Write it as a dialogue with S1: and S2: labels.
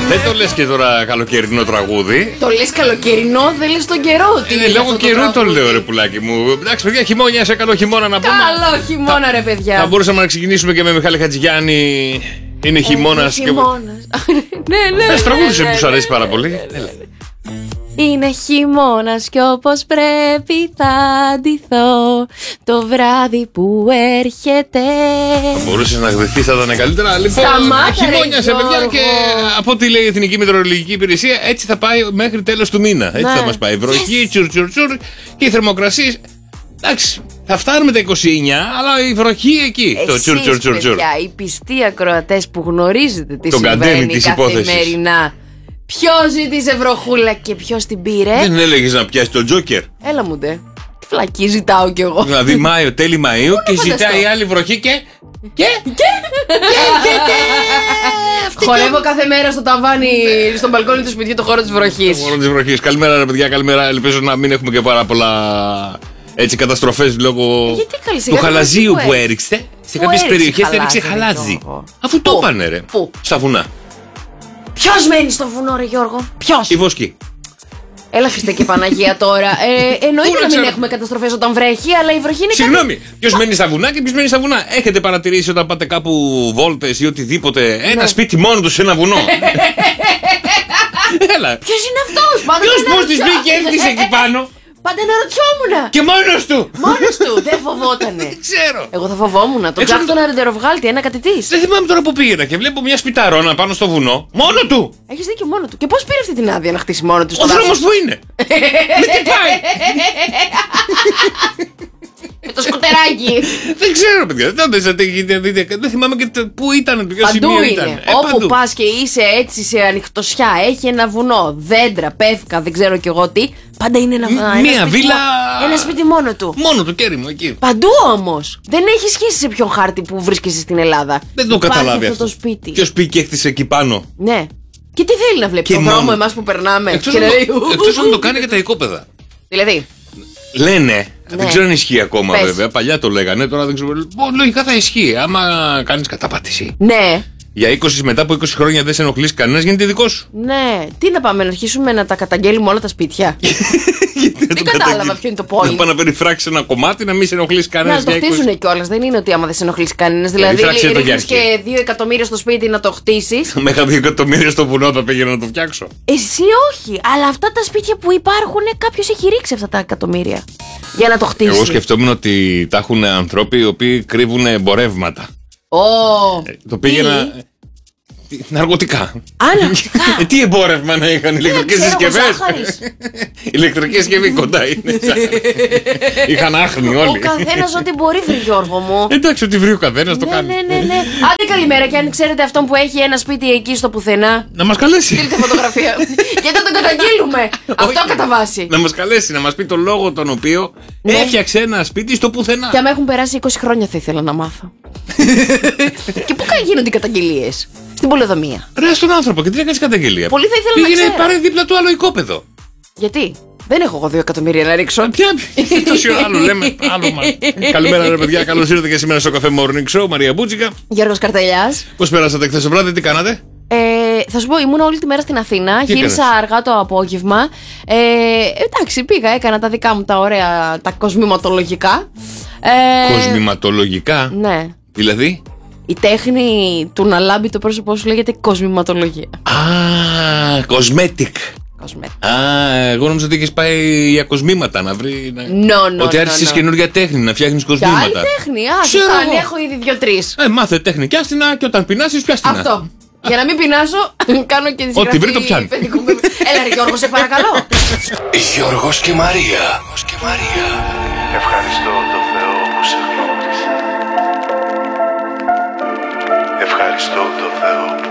S1: Δεν το λες και τώρα καλοκαιρινό τραγούδι.
S2: Το λες καλοκαιρινό, δεν λες τον καιρό.
S1: Λόγω καιρού το λέω, ρε πουλάκι μου. Εντάξει, παιδιά, χειμώνια, σε καλό χειμώνα να πούμε.
S2: Καλό χειμώνα, ρε παιδιά.
S1: Θα μπορούσαμε να ξεκινήσουμε και με Μιχάλη Χατζηγιάννη. Είναι χειμώνας.
S2: Ναι.
S1: Πες τραγούδισε που σου αρέσει πάρα πολύ.
S2: Είναι χειμώνας κι όπως πρέπει θα ντυθώ το βράδυ που έρχεται.
S1: Μπορούσες να γδεθείς, θα ήταν καλύτερα. Λοιπόν, χειμώνιασε, παιδιά, και από ό,τι λέει η Εθνική Μετεωρολογική Υπηρεσία, έτσι θα πάει μέχρι τέλος του μήνα. Έτσι θα μας πάει. Βροχή, τσουρ και οι θερμοκρασίες. Εντάξει, θα φτάνουμε τα 29, αλλά η βροχή εκεί. Το τσουρ.
S2: Παιδιά, οι πιστοί ακροατές που γνωρίζετε τι συμβαίνει καθημερινά. Ποιος ζήτησε βροχούλα και ποιος την πήρε?
S1: Δεν έλεγες να πιάσει τον Τζόκερ?
S2: Έλα μου ντε. Τι φλακή ζητάω κι εγώ.
S1: Δηλαδή Μάιο, τέλη Μαΐου και ζητάει άλλη βροχή και.
S2: Χορεύω κάθε μέρα στο ταβάνι, στον μπαλκόνι του σπιτιού, το χώρο της βροχής.
S1: Το χώρο της βροχής. Καλημέρα, ρε παιδιά, καλημέρα. Ελπίζω να μην έχουμε και πάρα πολλά έτσι καταστροφές λόγω του χαλαζίου που έριξε. Σε κάποιες περιοχές έριξε χαλάζι. Αφού το έπανε, ρε. Στα βουνά.
S2: Ποιος μένει στο βουνό, ρε Γιώργο? Ποιος?
S1: Η Βοσκή.
S2: Έλα Χριστέ και Παναγία τώρα. Εννοείται να μην έχουμε καταστροφές όταν βρέχει, αλλά η βροχή είναι.
S1: Συγγνώμη, ποιος μένει στα βουνά και ποιος μένει στα βουνά? Έχετε παρατηρήσει όταν πάτε κάπου βόλτες ή οτιδήποτε, ένα σπίτι μόνο του σε ένα βουνό? Έλα.
S2: Ποιος είναι αυτός?
S1: Ποιος πώς της μπήκε, έρθεις εκεί πάνω?
S2: Πάντα αναρωτιόμουν.
S1: Και μόνος του.
S2: Μόνος του, δεν φοβότανε.
S1: Δεν ξέρω.
S2: Εγώ θα φοβόμουν. Τον Τζακ τον Αρεντεροβγάλτη, ένα κατητής.
S1: Δεν θυμάμαι τώρα που πήγαινα και βλέπω μια σπιταρόνα πάνω στο βουνό. Μόνο του.
S2: Έχεις δίκιο, μόνο του. Και πώς πήρε αυτή την άδεια να χτίσει μόνο του?
S1: Ο δρόμος που είναι. Με τι πάει?
S2: Με το σκουτεράκι.
S1: Δεν ξέρω, παιδιά. Δεν θυμάμαι και πού ήταν.
S2: Παντού είναι. Όπου πας και είσαι έτσι σε ανοιχτοσιά, έχει ένα βουνό, δέντρα, πεύκα, δεν ξέρω κι εγώ τι. Πάντα είναι
S1: μια βίλα.
S2: Ένα σπίτι μόνο του.
S1: Μόνο του, κέρι μου, εκεί.
S2: Παντού όμως. Δεν έχει σχέση σε ποιον χάρτη που βρίσκεσαι στην Ελλάδα.
S1: Δεν το καταλάβει
S2: αυτό το σπίτι.
S1: Ποιος πήγε και έκτισε εκεί πάνω?
S2: Ναι. Και τι θέλει να βλέπει? Τον δρόμο εμάς που περνάμε.
S1: Εκτός αν το κάνει για τα οικόπεδα.
S2: Δηλαδή.
S1: Λένε. Δεν ξέρω αν ισχύει ακόμα, βέβαια. Παλιά το λέγανε, τώρα δεν ξέρω. Λογικά θα ισχύει. Άμα κάνεις κατάπατηση.
S2: Ναι.
S1: Για 20 μετά από 20 χρόνια δεν σε ενοχλείς κανένας, γίνεται δικό σου.
S2: Ναι. Τι να πάμε, να αρχίσουμε να τα καταγγέλουμε όλα τα σπίτια? Δεν κατάλαβα ποιο είναι το point.
S1: Να πάει να περιφράξει ένα κομμάτι, να μην σε ενοχλείς κανένας.
S2: Να το χτίσουν κιόλας. Δεν είναι ότι άμα δεν σε ενοχλείς κανένας. Δηλαδή, ρίχνεις και 2 εκατομμύρια στο σπίτι να το χτίσεις.
S1: Μέχρι 2 εκατομμύρια στο βουνό θα πήγαινα να το φτιάξω.
S2: Εσύ όχι. Αλλά αυτά τα σπίτια που υπάρχουν, κάποιος έχει ρίξει αυτά τα εκατομμύρια για να το χτίσει.
S1: Εγώ σκεφτόμουν ότι τα έχουν ανθρώποι οι οποίοι κρύβουν εμπορεύματα. Το πήγαινα. Ναρκωτικά.
S2: Ναρκωτικά.
S1: Τι εμπόρευμα να είχαν, ηλεκτρικές συσκευές. Ηλεκτρική συσκευή κοντά είναι. Είχαν άχνη όλοι.
S2: Ο καθένας ό,τι μπορεί, βρει Γιώργο μου.
S1: Εντάξει, ό,τι βρει ο καθένας το κάνει.
S2: Ναι. Άντε καλημέρα, και αν ξέρετε αυτόν που έχει ένα σπίτι εκεί στο πουθενά,
S1: να μας καλέσει.
S2: στείλτε φωτογραφία. Και θα τον καταγγείλουμε. Αυτό κατά βάση.
S1: Να μας καλέσει, να μας πει τον λόγο τον οποίο έφτιαξε ένα σπίτι στο πουθενά.
S2: Και άμα έχουν περάσει 20 χρόνια θα ήθελα να μάθω. Και πού γίνονται οι καταγγελίες? Στην πολεοδομία.
S1: Ρε στον άνθρωπο, και τι έκανε καταγγελία?
S2: Πολύ θα ήθελα να ξέρω.
S1: Πήγαινε πάρε δίπλα του άλλο οικόπεδο.
S2: Γιατί? Δεν έχω εγώ 2 εκατομμύρια να ρίξω.
S1: Τόση ώρα άλλο λέμε. Καλημέρα, ρε παιδιά, καλώς ήρθατε και σήμερα στο καφέ Morning Show. Μαρία Μπούτσικα.
S2: Γιώργος Καρτελιάς.
S1: Πώς περάσατε χθες το βράδυ, τι κάνατε?
S2: Θα σου πω, ήμουν όλη τη μέρα στην Αθήνα. Γύρισα αργά το απόγευμα. Εντάξει, πήγα, έκανα τα δικά μου τα ωραία, τα κοσμηματολογικά.
S1: Κοσμηματολογικά?
S2: Ναι.
S1: Δηλαδή?
S2: Η τέχνη του να λάμπει το πρόσωπό σου λέγεται κοσμηματολογία.
S1: Cosmetic. Εγώ νόμιζα ότι είχες πάει για κοσμήματα να βρει. Ότι άρχισες καινούργια τέχνη, να φτιάχνεις κοσμήματα.
S2: Άλλη τέχνη, αν έχω ήδη 2-3.
S1: Μάθε τέχνη και άστινα, και όταν πεινάσεις πιάστηνα.
S2: Αυτό. Για να μην πεινάσω, κάνω και τη συγγραφή.
S1: Ό,τι βρει το πιάνει.
S2: Έλα ρε Γιώργο, σε παρακαλώ.
S3: Γιώργος και Μαρία.
S4: Ευχαριστώ τον Θεό που σε γνώρισα. Ευχαριστώ τον Θεό